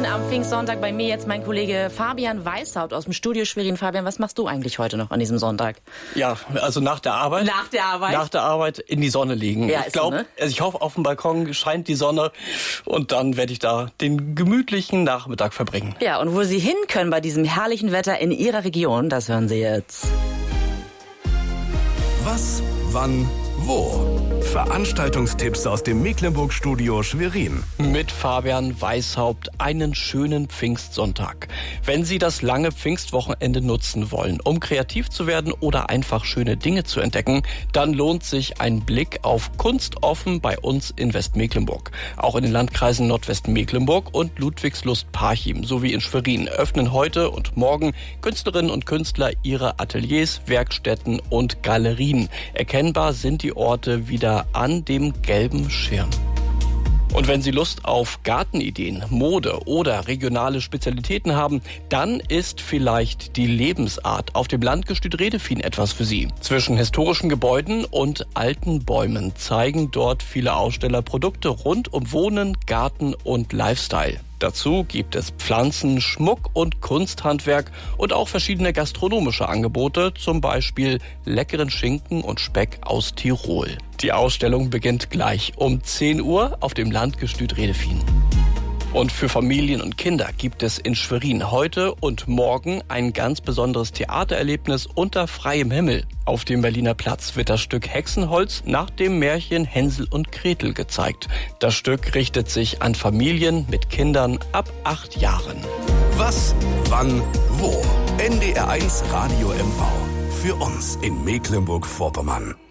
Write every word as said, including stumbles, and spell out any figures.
Schwerin am Pfingstsonntag. Bei mir jetzt mein Kollege Fabian Weishaupt aus dem Studio Schwerin. Fabian, was machst du eigentlich heute noch an diesem Sonntag? Ja, also nach der Arbeit. Nach der Arbeit? Nach der Arbeit in die Sonne liegen. Ja, ich ist glaube, so, ne? also ich hoffe, auf dem Balkon scheint die Sonne und dann werde ich da den gemütlichen Nachmittag verbringen. Ja, und wo Sie hin können bei diesem herrlichen Wetter in Ihrer Region, das hören Sie jetzt. Was, wann, wo? Veranstaltungstipps aus dem Mecklenburg-Studio Schwerin. Mit Fabian Weishaupt einen schönen Pfingstsonntag. Wenn Sie das lange Pfingstwochenende nutzen wollen, um kreativ zu werden oder einfach schöne Dinge zu entdecken, dann lohnt sich ein Blick auf Kunstoffen bei uns in Westmecklenburg. Auch in den Landkreisen Nordwestmecklenburg und Ludwigslust-Parchim sowie in Schwerin öffnen heute und morgen Künstlerinnen und Künstler ihre Ateliers, Werkstätten und Galerien. Erkennbar sind die Orte wieder an dem gelben Schirm. Und wenn Sie Lust auf Gartenideen, Mode oder regionale Spezialitäten haben, dann ist vielleicht die Lebensart auf dem Landgestüt Redefien etwas für Sie. Zwischen historischen Gebäuden und alten Bäumen zeigen dort viele Aussteller Produkte rund um Wohnen, Garten und Lifestyle. Dazu gibt es Pflanzen, Schmuck und Kunsthandwerk und auch verschiedene gastronomische Angebote, zum Beispiel leckeren Schinken und Speck aus Tirol. Die Ausstellung beginnt gleich um zehn Uhr auf dem Landgestüt Redefien. Und für Familien und Kinder gibt es in Schwerin heute und morgen ein ganz besonderes Theatererlebnis unter freiem Himmel. Auf dem Berliner Platz wird das Stück Hexenholz nach dem Märchen Hänsel und Gretel gezeigt. Das Stück richtet sich an Familien mit Kindern ab acht Jahren. Was, wann, wo? N D R eins Radio M V. Für uns in Mecklenburg-Vorpommern.